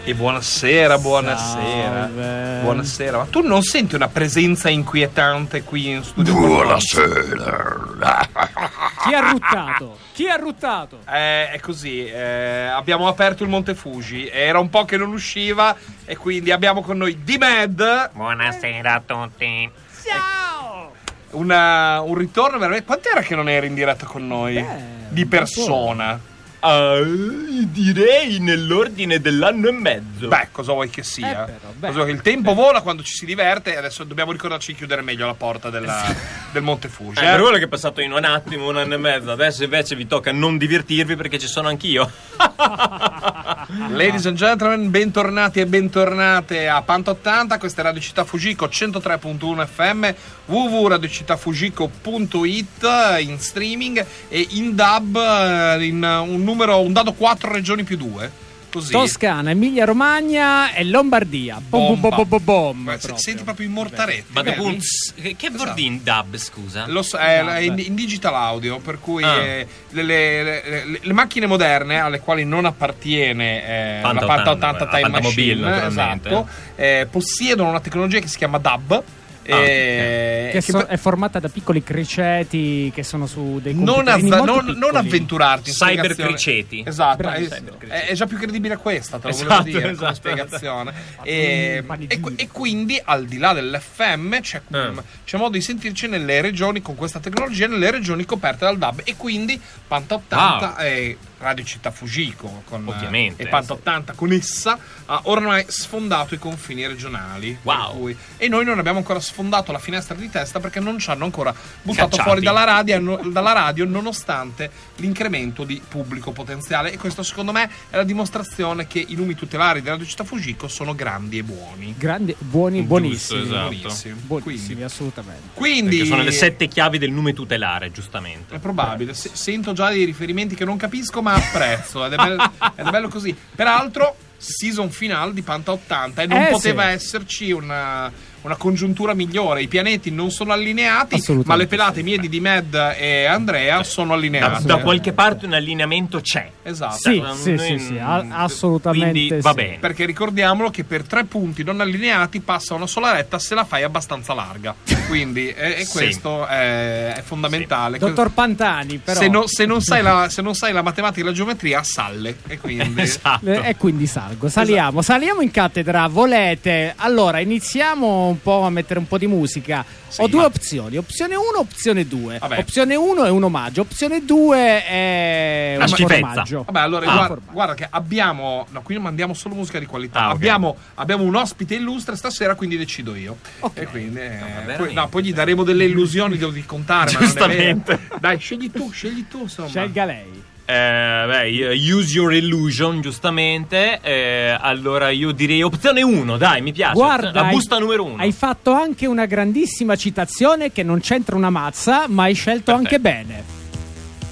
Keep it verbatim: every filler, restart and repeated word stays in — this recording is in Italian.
E buonasera, buonasera. Salve. Buonasera. Ma tu non senti una presenza inquietante qui in studio? Buonasera. Chi ha ruttato? Chi ha ruttato? Eh, è così, eh, abbiamo aperto il Monte Fuji, era un po' che non usciva e quindi abbiamo con noi D-Med. Buonasera a tutti. Ciao! Una, un ritorno veramente... Quant'era che non eri in diretta con noi? Beh, di persona? Uh, direi nell'ordine dell'anno e mezzo. Beh, cosa vuoi che sia? Eh, però, beh. Cosa vuoi che il tempo vola quando ci si diverte e adesso dobbiamo ricordarci di chiudere meglio la porta della, del Monte Fuji. Eh, Eh? per quello che è passato in un attimo, un anno e mezzo. Adesso invece vi tocca non divertirvi perché ci sono anch'io. Ladies and gentlemen, bentornati e bentornate a Panta ottanta. Questa è Radio Città Fujiko centotré virgola uno F M, w w w punto radio città fujiko punto i t in streaming e in dub in un numero, un dado quattro regioni più due. Così. Toscana, Emilia Romagna e Lombardia. Bom, bom, bom, bom, bom, Beh, proprio. senti proprio in mortaretti. Ma dopo vedi? un ts- che che vuol Esatto. dire in dub, scusa? Lo so, è, No, è in, beh. in digital audio, per cui Ah. eh, le, le- le- le- le macchine moderne alle quali non appartiene eh, Panta la Panta ottanta, ottanta la Time Panta Machine, Mobile, naturalmente. esatto, eh, possiedono una tecnologia che si chiama D A B. eh, Che che so- per- è formata da piccoli criceti che sono su dei non, computerini avva- molto non- non piccoli. avventurarti in Cyber spiegazione. criceti. Esatto, Bravissimo. è, Cyber criceti. è- è già più credibile questa, te lo Esatto, volevo dire come esatto. spiegazione. Fatto E, un panegirico. e- e quindi al di là dell'F M c'è, Eh. c'è modo di sentirci nelle regioni con questa tecnologia, nelle regioni coperte dal D A B, e quindi Panta ottanta e Radio Città Fujiko con, Ovviamente, e Panta sì. ottanta con essa ha ormai sfondato i confini regionali. Per Wow. cui- e noi non abbiamo ancora sfondato la finestra di testa perché non ci hanno ancora buttato Cacciati. fuori dalla radio, no- dalla radio nonostante l'incremento di pubblico potenziale, e questo secondo me è la dimostrazione che i lumi tutelari della Radio Città Fujiko sono grandi e buoni. Grandi, buoni, Giusto, buonissimi. esatto. Buonissimi. Buonissimi, Quindi, assolutamente. quindi Perché sono le sette chiavi del nume tutelare, giustamente. è probabile. Se- sento già dei riferimenti che non capisco, ma apprezzo. Ed è bello, ed è bello così. Peraltro, season finale di Panta ottanta, e non Eh, poteva sì. esserci una, una congiuntura migliore. I pianeti non sono allineati, Assolutamente ma le pelate sì. mie di Med e Andrea sono Da, allineate. da qualche parte un allineamento c'è. Esatto. Sì, Cioè, sì, noi- sì, sì, a- assolutamente Quindi sì. va bene. Perché ricordiamolo che per tre punti non allineati passa una sola retta se la fai abbastanza larga. Quindi e, e Sì. questo è, è fondamentale. Dottor Pantani, però. Se, no- se non sai la, se non sai la matematica e la geometria, salle. E quindi Esatto. Eh, E quindi salgo, saliamo, saliamo in cattedra, volete? Allora, iniziamo un po' a mettere un po' di musica. Sì, Ho due ma- opzioni, opzione uno, opzione due. Vabbè. Opzione uno è un omaggio, opzione due è La un schifezza. formaggio. Vabbè, allora Ah, guarda, formaggio. guarda che abbiamo. No, qui non mandiamo solo musica di qualità. Ah, ok. abbiamo, abbiamo un ospite illustre stasera, quindi decido io. Ok. E quindi eh, veramente. poi, no, poi gli daremo delle illusioni di contare. Ma non è Giustamente. vero. Dai, scegli tu, scegli tu. Insomma. Scelga lei. Eh, beh, use your illusion, giustamente. Eh, allora io direi opzione uno, dai, mi piace. Guarda, la hai- busta numero uno. Hai fatto anche una grandissima citazione che non c'entra una mazza, ma hai scelto Perfetto. anche bene.